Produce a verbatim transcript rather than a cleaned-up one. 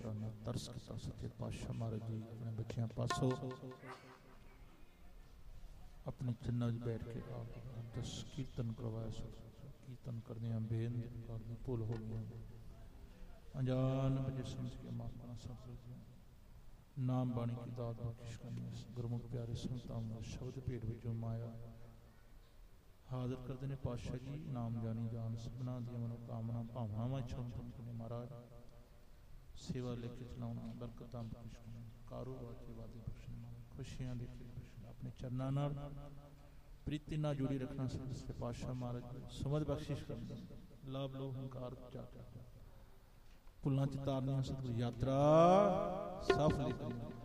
ਸ਼ੁਕਰਾਨਾ ਤਰਸ ਕੀਤਾ ਸੱਚੇ ਪਾਤਸ਼ਾਹ ਮਹਾਰਾਜ ਜੀ ਆਪਣੇ ਬੱਚਿਆਂ ਪਾਸੋਂ ਆਪਣੇ ਚੰਨਾਂ 'ਚ ਬੈਠ ਕੇ ਆਪ ਦਸ ਕੀਰਤਨ ਕਰਵਾਇਆ। ਕੀਰਤਨ ਕਰਦਿਆਂ ਬੇਨਤੀ ਕਰਦੀ ਭੁੱਲ ਹੋ ਗਈ ਅਣਜਾਣ ਵਜੇ ਸਮਝ ਕੇ ਮਾਫ ਕਰਨਾ। ਸਤਿਗੁਰੂ ਨਾਮ ਬਾਣੀ ਕੀ ਦਾਤ ਬਖਸ਼ਿਸ਼ ਕਰਨੀ। ਗੁਰਮੁਖ ਪਿਆਰੇ ਸੰਤਾਂ ਨੂੰ ਸ਼ਬਦ ਭੇਟ ਵਿੱਚੋਂ ਮਾਇਆ ਹਾਜ਼ਰ ਕਰਦੇ ਨੇ। ਪਾਤਸ਼ਾਹ ਜੀ ਨਾਮ ਜਾਣੀ ਜਾਨ ਸਭਨਾਂ ਦੀਆਂ ਮਨੋਕਾਮਨਾ ਭਾਵਨਾਵਾਂ ਇੱਛਾ ਨੇ ਮਹਾਰਾਜ ਸੇਵਾ ਲੈ ਕੇ ਚਲਾਉਣਾ ਬਰਕਤਾਂ ਬਖਸ਼ਿਸ਼ ਕਰਨੀ। ਕਾਰੋਬਾਰ ਤੇ ਵਾਧੇ ਬਖਸ਼ਣ ਖੁਸ਼ੀਆਂ ਦੇ ਬਖਸ਼ਣ ਆਪਣੇ ਚਰਨਾਂ ਨਾਲ ਪ੍ਰੀਤੀ ਨਾਲ ਜੁੜੀ ਰੱਖਣਾ। ਸਤਿ ਪਾਤਸ਼ਾਹ ਮਹਾਰਾਜ ਸਮਝ ਬਖਸ਼ਿਸ਼ ਕਰਨੀ। ਲਾਭ ਲੋ ਹੰਕਾਰ ਭੁੱਲਾਂ ਚ ਤਾਰਨੀਆਂ। ਸਤਿਗੁਰੂ ਯਾਤਰਾ ਸਫਲ ਕਰੀ।